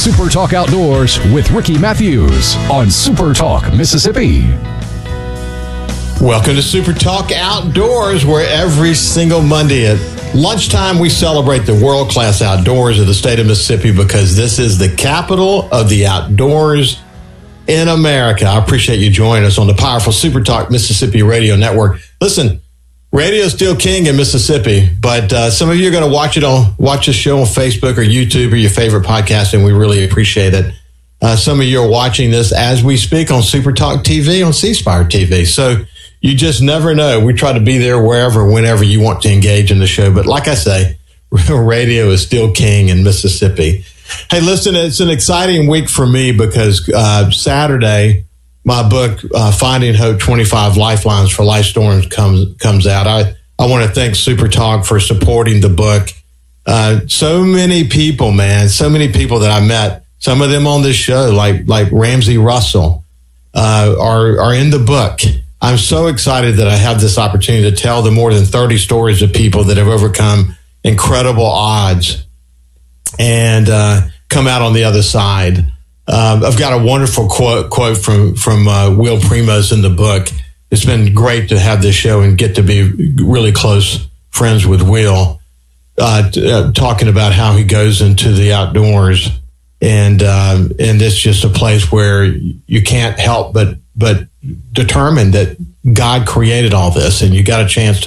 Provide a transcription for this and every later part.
Super Talk Outdoors with Ricky Matthews on Super Talk Mississippi. Welcome to Super Talk Outdoors, where every single Monday at lunchtime we celebrate the world-class outdoors of the state of Mississippi, because this is the capital of the outdoors in America. I appreciate you joining us on the powerful Super Talk Mississippi Radio Network. Listen, radio is still king in Mississippi, but some of you are going to watch the show on Facebook or YouTube or your favorite podcast, and we really appreciate it. Some of you are watching this as we speak on Super Talk TV on C-Spire TV. So you just never know. We try to be there wherever, whenever you want to engage in the show. But like I say, radio is still king in Mississippi. Hey, listen, it's an exciting week for me because Saturday, my book, Finding Hope, 25 Lifelines for Life Storms, comes out. I want to thank Super Talk for supporting the book. So many people, man, so many people that I met, some of them on this show, like Ramsey Russell, are in the book. I'm so excited that I have this opportunity to tell the more than 30 stories of people that have overcome incredible odds and come out on the other side. I've got a wonderful quote from Will Primos in the book. It's been great to have this show and get to be really close friends with Will, talking about how he goes into the outdoors, and it's just a place where you can't help but determine that God created all this, and you got a chance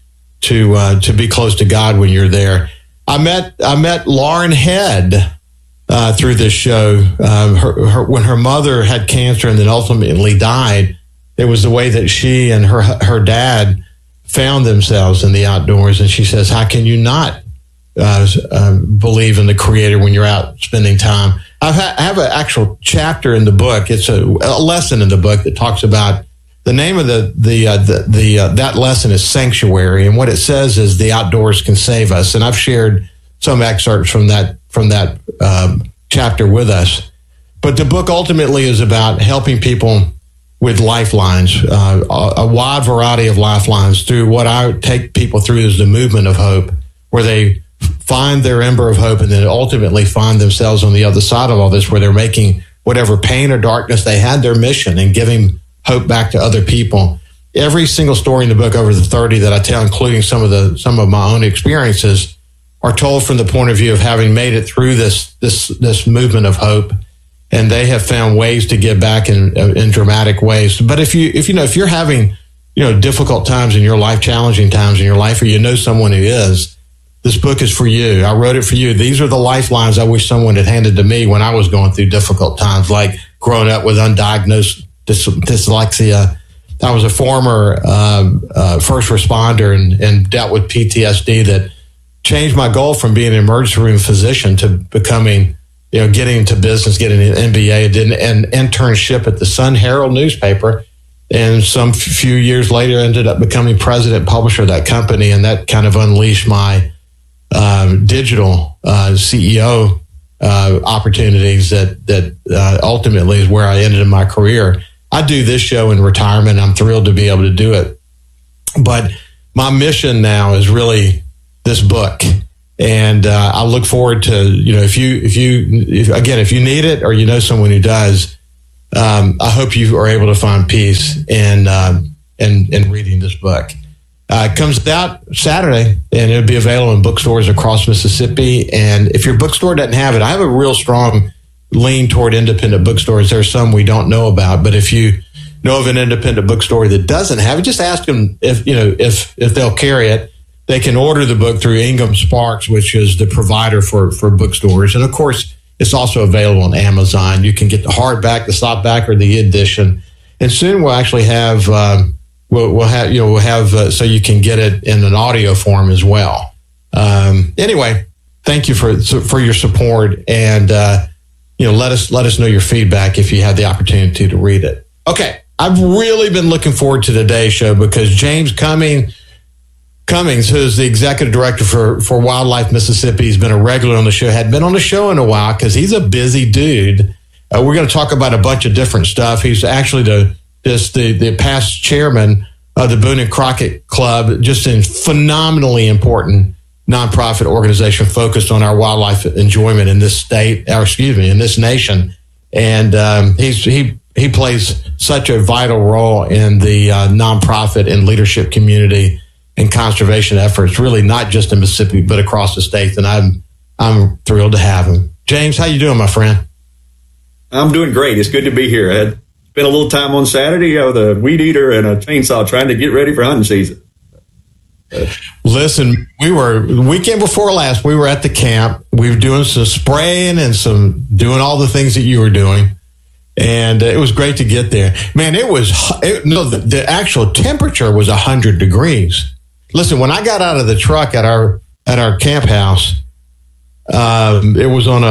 to be close to God when you're there. I met Lauren Head through this show. When her mother had cancer and then ultimately died, it was the way that she and her dad found themselves in the outdoors. And she says, how can you not believe in the Creator when you're out spending time? I have an actual chapter in the book. It's a lesson in the book that talks about the name of that lesson is Sanctuary, and what it says is the outdoors can save us. And I've shared some excerpts from that chapter with us. But the book ultimately is about helping people with lifelines, a wide variety of lifelines through what I take people through is the movement of hope, where they find their ember of hope and then ultimately find themselves on the other side of all this, where they're making whatever pain or darkness they had their mission and giving hope back to other people. Every single story in the book, over the 30 that I tell, including some of my own experiences, are told from the point of view of having made it through this movement of hope, and they have found ways to give back in dramatic ways. But if you're having difficult times in your life, challenging times in your life, or you know someone who is, this book is for you. I wrote it for you. These are the lifelines I wish someone had handed to me when I was going through difficult times, like growing up with undiagnosed dyslexia. I was a former first responder and dealt with PTSD that changed my goal from being an emergency room physician to becoming, getting into business, getting an MBA. I did an internship at the Sun Herald newspaper, and some few years later ended up becoming president and publisher of that company, and that kind of unleashed my digital CEO opportunities that ultimately is where I ended in my career. I do this show in retirement. I'm thrilled to be able to do it. But my mission now is really this book. And I look forward to, if you need it or you know someone who does, I hope you are able to find peace in reading this book. It comes out Saturday, and it'll be available in bookstores across Mississippi. And if your bookstore doesn't have it, I have a real strong lean toward independent bookstores. There's some we don't know about, but if you know of an independent bookstore that doesn't have it, just ask them if they'll carry it. They can order the book through Ingham Sparks, which is the provider for bookstores. And of course, it's also available on Amazon. You can get the hardback, the softback, or the e-edition. And soon we'll actually have, so you can get it in an audio form as well. Anyway, thank you for your support, and let us know your feedback if you had the opportunity to read it. Okay, I've really been looking forward to today's show because James Cummings, who's the executive director for Wildlife Mississippi, has been a regular on the show, had been on the show in a while because he's a busy dude. We're going to talk about a bunch of different stuff. He's actually the past chairman of the Boone and Crockett Club, just in phenomenally important nonprofit organization focused on our wildlife enjoyment in this state, in this nation. And he plays such a vital role in the nonprofit and leadership community and conservation efforts, really not just in Mississippi, but across the state. And I'm thrilled to have him. James, how you doing, my friend? I'm doing great. It's good to be here. I spent a little time on Saturday with a weed eater and a chainsaw trying to get ready for hunting season. Listen, the weekend before last, we were at the camp. We were doing some spraying and doing all the things that you were doing. And it was great to get there. Man, the actual temperature was 100 degrees. Listen, when I got out of the truck at our camp house, it was on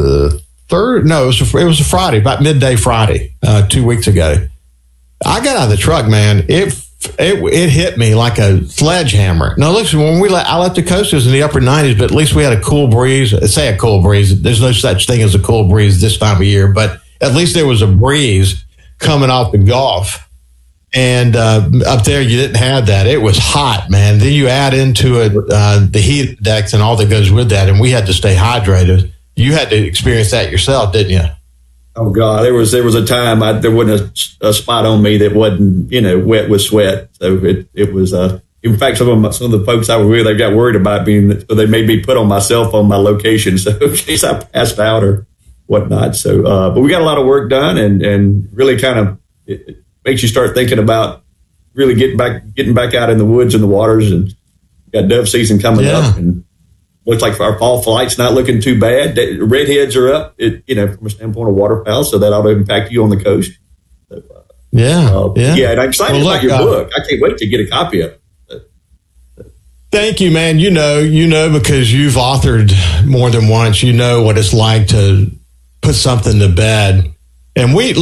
it was a Friday, about midday Friday, 2 weeks ago. I got out of the truck, man. It hit me like a sledgehammer. Now, listen, when I left the coast, it was in the upper 90s, but at least we had a cool breeze. Say a cool breeze. There's no such thing as a cool breeze this time of year, but at least there was a breeze coming off the Gulf. And up there, you didn't have that. It was hot, man. Then you add into it the heat index and all that goes with that, and we had to stay hydrated. You had to experience that yourself, didn't you? Oh God, there was a time there wasn't a spot on me that wasn't wet with sweat. So it was. In fact, some of the folks I was with, they got worried about so they made me put on my cell phone my location, so in case I passed out or whatnot. So, but we got a lot of work done, and really kind of it makes you start thinking about really getting back out in the woods and the waters, and got dove season coming up, and looks like our fall flight's not looking too bad. Redheads are up, from a standpoint of waterfowl, so that ought to impact you on the coast. So, and I'm excited about your book. I can't wait to get a copy of it. Thank you, man. You know, because you've authored more than once. You know what it's like to put something to bed. And the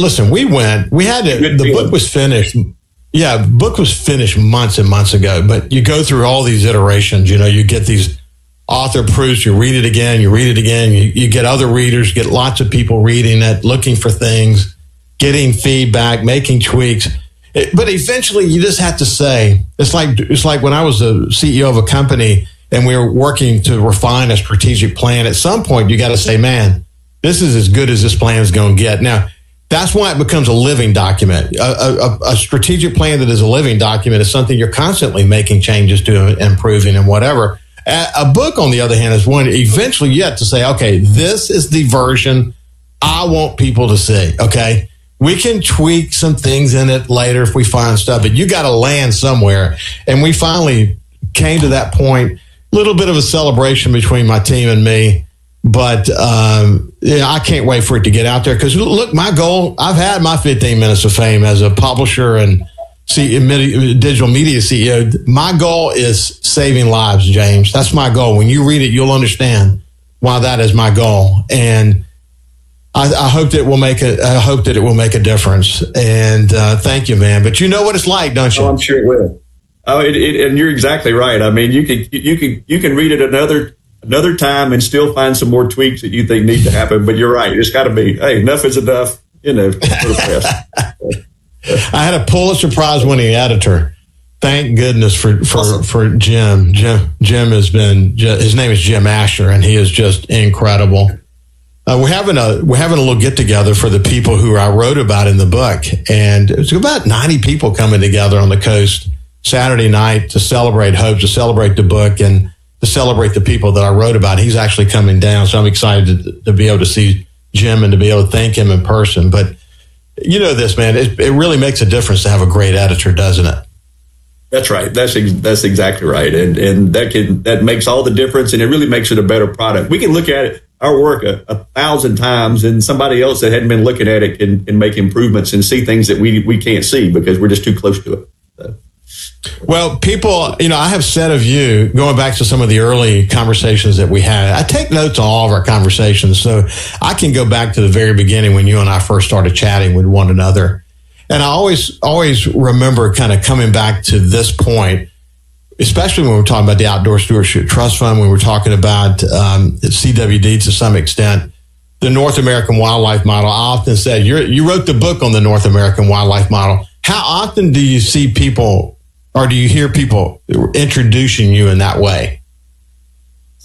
book was finished. Yeah, the book was finished months and months ago, but you go through all these iterations. You get these author proofs, you read it again, you get other readers, get lots of people reading it, looking for things, getting feedback, making tweaks. But eventually you just have to say, it's like when I was the CEO of a company and we were working to refine a strategic plan. At some point you got to say, man, this is as good as this plan is going to get. Now, that's why it becomes a living document. A strategic plan that is a living document is something you're constantly making changes to, improving and whatever. A book, on the other hand, is one eventually you have to say, okay, this is the version I want people to see. Okay. We can tweak some things in it later if we find stuff, but you got to land somewhere. And we finally came to that point, a little bit of a celebration between my team and me. But I can't wait for it to get out there because, look, my goal, I've had my 15 minutes of fame as a publisher and digital media CEO. My goal is saving lives, James. That's my goal. When you read it, you'll understand why that is my goal. And I hope that it will make a difference. And thank you, man. But you know what it's like, don't you? Oh, I'm sure it will. Oh, and you're exactly right. I mean, you can read it another time and still find some more tweaks that you think need to happen. But you're right. It's got to be, hey, enough is enough. For the press. I had a Pulitzer Prize winning editor. Thank goodness for Jim. Jim has been, his name is Jim Asher, and he is just incredible. We're having a little get together for the people who I wrote about in the book, and it's about 90 people coming together on the coast Saturday night to celebrate Hope, to celebrate the book, and to celebrate the people that I wrote about. He's actually coming down, so I'm excited to be able to see Jim and to be able to thank him in person. But you know this, man, it really makes a difference to have a great editor, doesn't it? That's right. That's exactly right. And that makes all the difference, and it really makes it a better product. We can look at it, our work 1,000 times, and somebody else that hadn't been looking at it can make improvements and see things that we can't see because we're just too close to it. So. Well, people, I have said of you, going back to some of the early conversations that we had, I take notes on all of our conversations, so I can go back to the very beginning when you and I first started chatting with one another. And I always remember kind of coming back to this point, especially when we're talking about the Outdoor Stewardship Trust Fund, when we're talking about CWD to some extent, the North American Wildlife Model. I often said, you wrote the book on the North American Wildlife Model. How often do you see people, or do you hear people introducing you in that way?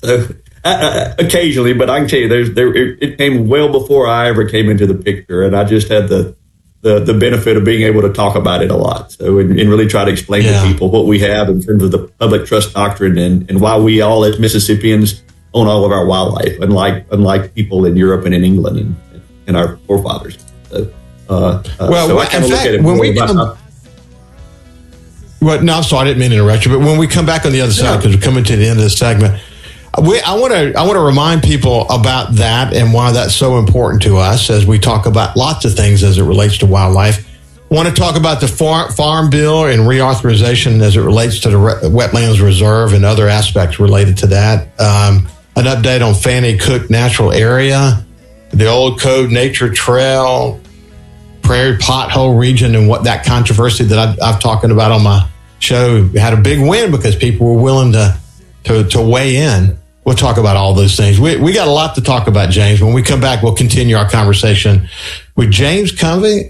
So occasionally, but I can tell you, it came well before I ever came into the picture, and I just had the benefit of being able to talk about it a lot. So, and really try to explain to people what we have in terms of the public trust doctrine and why we all as Mississippians own all of our wildlife, unlike people in Europe and in England and our forefathers. So, so I kind of look at it when we come. Well, no, I'm sorry, I didn't mean to interrupt you. But when we come back on the other side, because we're coming to the end of the segment, I want to remind people about that and why that's so important to us as we talk about lots of things as it relates to wildlife. I want to talk about the Farm Bill and reauthorization as it relates to the Wetlands Reserve and other aspects related to that. An update on Fannie Cook Natural Area, the Old Code Nature Trail, Prairie Pothole region, and what that controversy that I've talking about on my show had a big win because people were willing to weigh in. We'll talk about all those things. We got a lot to talk about, James. When we come back, we'll continue our conversation with James Cumming.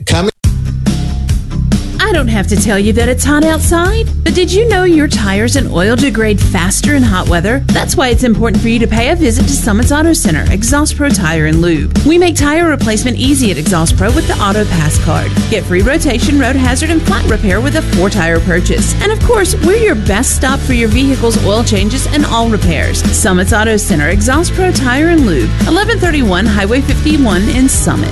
I don't have to tell you that it's hot outside, but did you know your tires and oil degrade faster in hot weather? That's why it's important for you to pay a visit to Summit's Auto Center, Exhaust Pro Tire and Lube. We make tire replacement easy at Exhaust Pro with the Auto Pass card. Get free rotation, road hazard, and flat repair with a 4-tire purchase. And of course, we're your best stop for your vehicle's oil changes and all repairs. Summit's Auto Center, Exhaust Pro Tire and Lube, 1131 Highway 51 in Summit.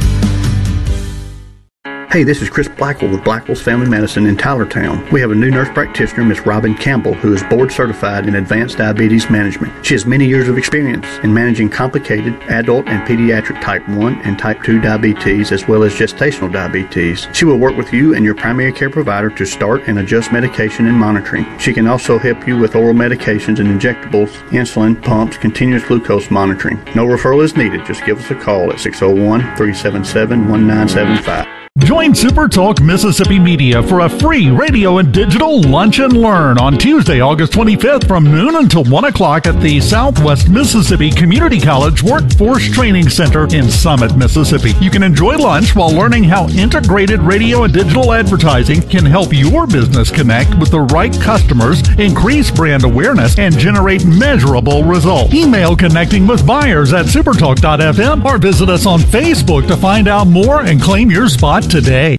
Hey, this is Chris Blackwell with Blackwell's Family Medicine in Tylertown. We have a new nurse practitioner, Miss Robin Campbell, who is board certified in advanced diabetes management. She has many years of experience in managing complicated adult and pediatric type 1 and type 2 diabetes, as well as gestational diabetes. She will work with you and your primary care provider to start and adjust medication and monitoring. She can also help you with oral medications and injectables, insulin, pumps, continuous glucose monitoring. No referral is needed. Just give us a call at 601-377-1975. Join Super Talk Mississippi Media for a free radio and digital lunch and learn on Tuesday, August 25th from noon until 1 o'clock at the Southwest Mississippi Community College Workforce Training Center in Summit, Mississippi. You can enjoy lunch while learning how integrated radio and digital advertising can help your business connect with the right customers, increase brand awareness, and generate measurable results. Email connecting with buyers at supertalk.fm or visit us on Facebook to find out more and claim your spot today.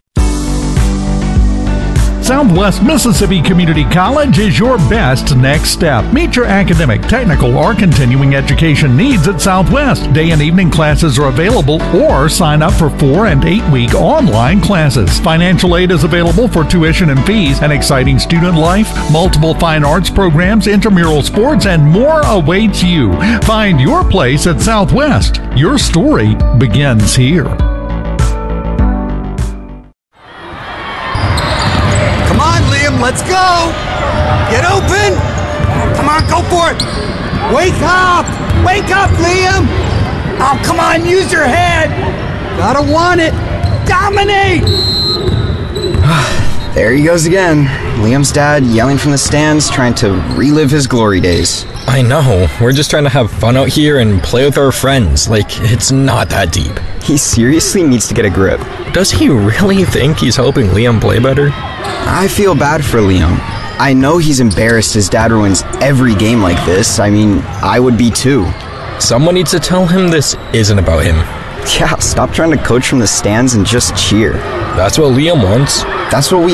Southwest Mississippi Community College is your best next step. Meet your academic, technical, or continuing education needs at Southwest. Day and evening classes are available, or sign up for 4- and 8-week online classes. Financial aid is available for tuition and fees, an exciting student life, multiple fine arts programs, intramural sports, and more awaits you. Find your place at Southwest. Your story begins here. Let's go! Get open! Come on, go for it! Wake up! Wake up, Liam! Oh, come on, use your head! Gotta want it! Dominate! There he goes again. Liam's dad yelling from the stands, trying to relive his glory days. I know. We're just trying to have fun out here and play with our friends. Like, it's not that deep. He seriously needs to get a grip. Does he really think he's helping Liam play better? I feel bad for Liam. I know he's embarrassed his dad ruins every game like this. I mean, I would be too. Someone needs to tell him this isn't about him. Yeah, stop trying to coach from the stands and just cheer. That's what Liam wants. That's what we